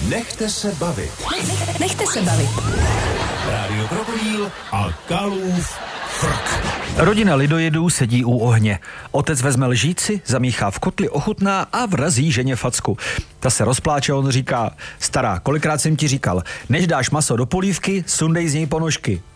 Nechte se bavit. Nechte se bavit. Rádio Krokodýl a Kalův frk. Rodina lidojedů sedí u ohně. Otec vezme lžíci, zamíchá v kotli, ochutná a vrazí ženě facku. Ta se rozpláče, on říká: stará, kolikrát jsem ti říkal, než dáš maso do polívky, sundej z něj ponožky.